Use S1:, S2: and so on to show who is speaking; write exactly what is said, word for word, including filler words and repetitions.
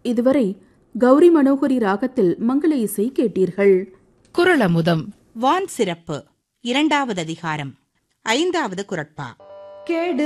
S1: இதுவரை கௌரி மனோகரி ராகத்தில் மங்கள இசை கேட்டீர்கள்.
S2: குறளமுதம்
S3: வான் சிறப்பு இரண்டாவது அதிகாரம் ஐந்தாவது குறட்பா.
S4: கேடு